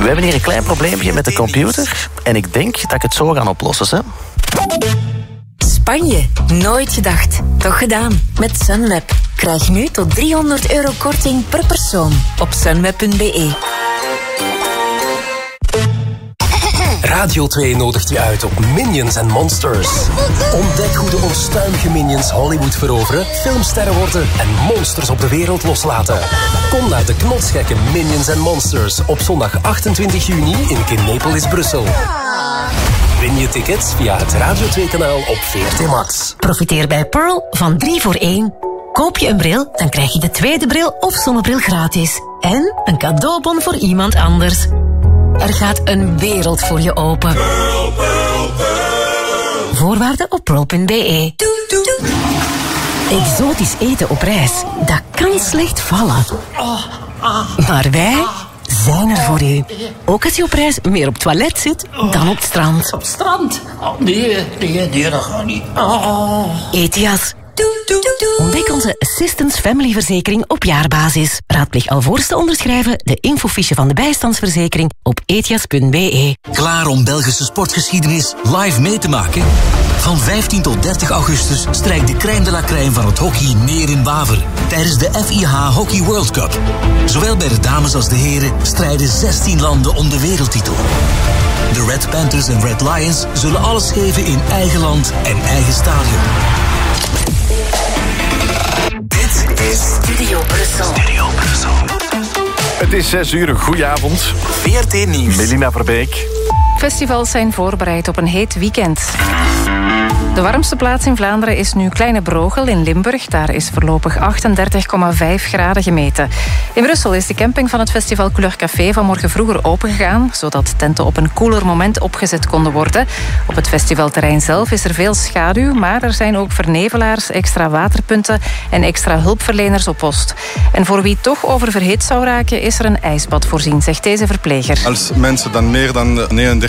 We hebben hier een klein probleempje met de computer. En ik denk dat ik het zo ga oplossen, hè. Spanje, nooit gedacht. Toch gedaan. Met Sunweb. Krijg nu tot €300 korting per persoon op sunweb.be. Radio 2 nodigt je uit op Minions and Monsters. Ontdek hoe de onstuimige Minions Hollywood veroveren, filmsterren worden en monsters op de wereld loslaten. Kom naar de knotsgekke Minions and Monsters op zondag 28 juni in Kinepolis, Brussel. Win je tickets via het Radio 2-kanaal op VRT Max. Profiteer bij Pearl van 3 voor 1. Koop je een bril, dan krijg je de tweede bril of zonnebril gratis. En een cadeaubon voor iemand anders. Er gaat een wereld voor je open. Pearl, Pearl, Pearl. Voorwaarden op pearl.be. Exotisch eten op reis, dat kan slecht vallen. Maar wij zijn er voor u. Ook als je op reis meer op het toilet zit dan op het strand. Op het strand? Oh, nee, dat gaat niet. Etias. Ontdek onze Assistance Family verzekering op jaarbasis. Raadpleeg alvorens te onderschrijven de infofiche van de bijstandsverzekering op etias.be. Klaar om Belgische sportgeschiedenis live mee te maken? Van 15 tot 30 augustus strijkt de crème de la crème van het hockey neer in Waver tijdens de FIH Hockey World Cup. Zowel bij de dames als de heren strijden 16 landen om de wereldtitel. De Red Panthers en Red Lions zullen alles geven in eigen land en eigen stadion. Dit is Studio Brussel. Het is 6 uur, een goeie avond. VRT Nieuws. Melina Verbeek. Festivals zijn voorbereid op een heet weekend. De warmste plaats in Vlaanderen is nu Kleine Brogel in Limburg. Daar is voorlopig 38,5 graden gemeten. In Brussel is de camping van het festival Couleur Café vanmorgen vroeger opengegaan, zodat tenten op een koeler moment opgezet konden worden. Op het festivalterrein zelf is er veel schaduw, maar er zijn ook vernevelaars, extra waterpunten en extra hulpverleners op post. En voor wie toch oververhit zou raken, is er een ijsbad voorzien, zegt deze verpleger. Als mensen dan meer dan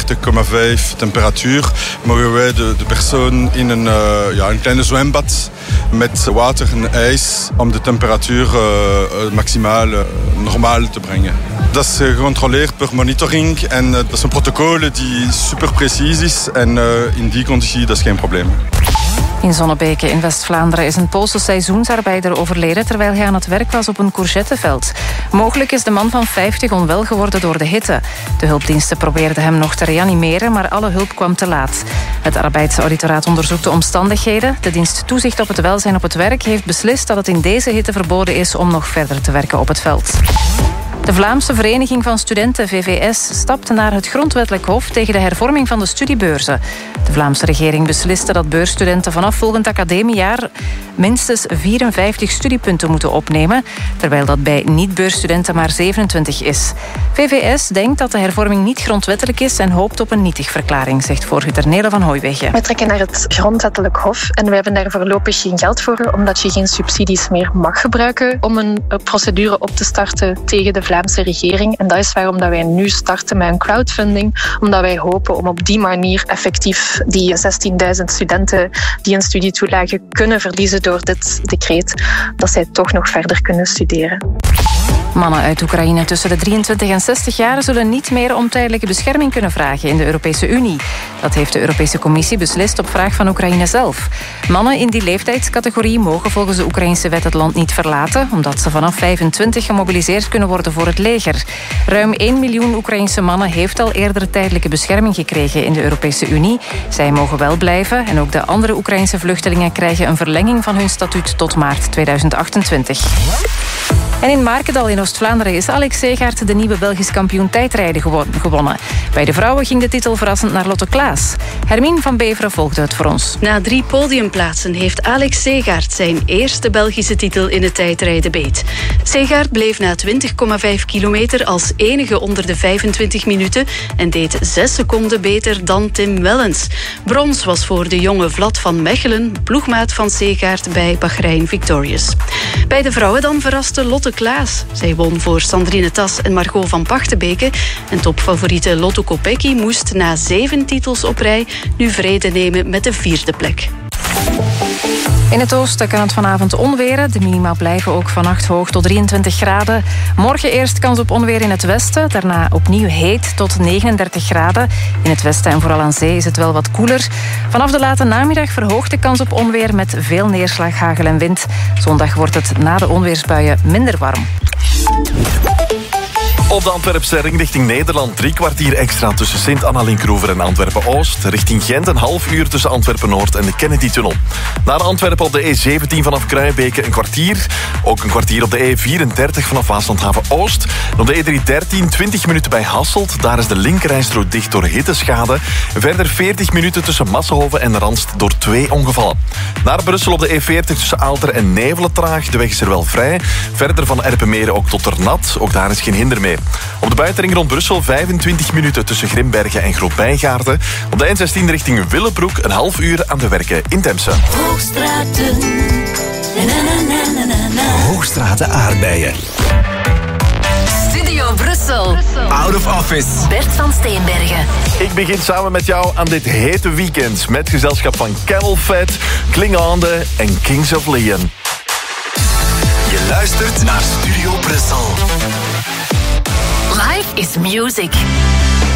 39,5 temperatuur, mogen wij de persoon in een kleine zwembad met water en ijs om de temperatuur maximaal normaal te brengen. Dat is gecontroleerd per monitoring en dat is een protocol die super precies is en in die conditie dat is geen probleem. In Zonnebeke in West-Vlaanderen is een Poolse seizoensarbeider overleden terwijl hij aan het werk was op een courgetteveld. Mogelijk is de man van 50 onwel geworden door de hitte. De hulpdiensten probeerden hem nog te reanimeren, maar alle hulp kwam te laat. Het arbeidsauditoraat onderzoekt de omstandigheden. De dienst Toezicht op het Welzijn op het Werk heeft beslist dat het in deze hitte verboden is om nog verder te werken op het veld. De Vlaamse Vereniging van Studenten, VVS, stapte naar het Grondwettelijk Hof tegen de hervorming van de studiebeurzen. De Vlaamse regering besliste dat beursstudenten vanaf volgend academiejaar minstens 54 studiepunten moeten opnemen, terwijl dat bij niet-beursstudenten maar 27 is. VVS denkt dat de hervorming niet grondwettelijk is en hoopt op een nietigverklaring, zegt voorzitter Nele van Hooiwegge. Wij trekken naar het Grondwettelijk Hof en we hebben daar voorlopig geen geld voor, omdat je geen subsidies meer mag gebruiken om een procedure op te starten tegen de Vlaamse regering. En dat is waarom dat wij nu starten met een crowdfunding, omdat wij hopen om op die manier effectief die 16.000 studenten die een studietoelage kunnen verliezen door dit decreet, dat zij toch nog verder kunnen studeren. Mannen uit Oekraïne tussen de 23 en 60 jaar zullen niet meer om tijdelijke bescherming kunnen vragen in de Europese Unie. Dat heeft de Europese Commissie beslist op vraag van Oekraïne zelf. Mannen in die leeftijdscategorie mogen volgens de Oekraïnse wet het land niet verlaten, omdat ze vanaf 25 gemobiliseerd kunnen worden voor het leger. Ruim 1 miljoen Oekraïnse mannen heeft al eerder tijdelijke bescherming gekregen in de Europese Unie. Zij mogen wel blijven en ook de andere Oekraïnse vluchtelingen krijgen een verlenging van hun statuut tot maart 2028. En in Markendal in Oost-Vlaanderen is Alex Segaert de nieuwe Belgisch kampioen tijdrijden gewonnen. Bij de vrouwen ging de titel verrassend naar Lotte Klaas. Hermine van Beveren volgde het voor ons. Na 3 podiumplaatsen heeft Alex Segaert zijn eerste Belgische titel in het tijdrijden beet. Segaert bleef na 20,5 kilometer als enige onder de 25 minuten en deed 6 seconden beter dan Tim Wellens. Brons was voor de jonge Vlad van Mechelen, ploegmaat van Segaert bij Bahrein Victorious. Bij de vrouwen dan verraste Lotte Klaas. Zij won voor Sandrine Tas en Margot van Pachtenbeke. En topfavoriete Lotto Kopecky moest na 7 titels op rij nu vrede nemen met de 4e plek. In het oosten kan het vanavond onweren. De minima blijven ook vannacht hoog tot 23 graden. Morgen eerst kans op onweer in het westen. Daarna opnieuw heet tot 39 graden. In het westen en vooral aan zee is het wel wat koeler. Vanaf de late namiddag verhoogt de kans op onweer met veel neerslag, hagel en wind. Zondag wordt het na de onweersbuien minder warm. Op de Antwerpse ring richting Nederland 3 kwartier extra tussen Sint-Anna-Linkroever en Antwerpen-Oost. Richting Gent een half uur tussen Antwerpen-Noord en de Kennedy-tunnel. Naar Antwerpen op de E17 vanaf Kruijbeke een kwartier. Ook een kwartier op de E34 vanaf Waaslandhaven-Oost. En op de E313 20 minuten bij Hasselt. Daar is de linkerrijstrook dicht door hitteschade. Verder 40 minuten tussen Massenhoven en Randst door 2 ongevallen. Naar Brussel op de E40 tussen Aalter en Nevelen traag. De weg is er wel vrij. Verder van Erpenmeren ook tot Ternat. Ook daar is geen hinder mee. Op de buitenring rond Brussel 25 minuten tussen Grimbergen en Groot-Bijgaarden. Op de N16 richting Willebroek een half uur aan de werken in Temse. Hoogstraten. Hoogstraten aardbeien. Studio Brussel. Out of office. Bert van Steenbergen. Ik begin samen met jou aan dit hete weekend met gezelschap van Camel Fat, Klingande en Kings of Leon. Je luistert naar Studio Brussel. Life is music.